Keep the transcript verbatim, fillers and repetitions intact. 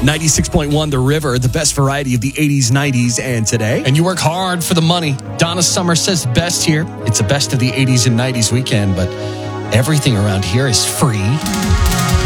ninety-six point one The River, the best variety of the eighties, nineties, and today. And you work hard for the money. Donna Summer says best here. It's the best of the eighties and nineties weekend, but everything around here is free.